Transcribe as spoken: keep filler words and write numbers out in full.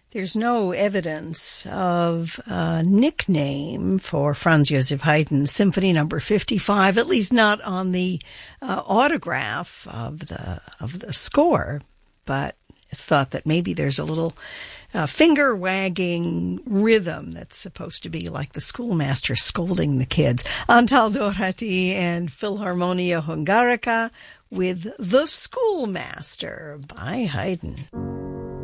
There's no evidence of a nickname for Franz Joseph Haydn's Symphony Number fifty-five, at least not on the uh, autograph of the of the score. But it's thought that maybe there's a little uh, finger-wagging rhythm that's supposed to be like the schoolmaster scolding the kids. Antal Doherty and Philharmonia Hungarica with The Schoolmaster by Haydn.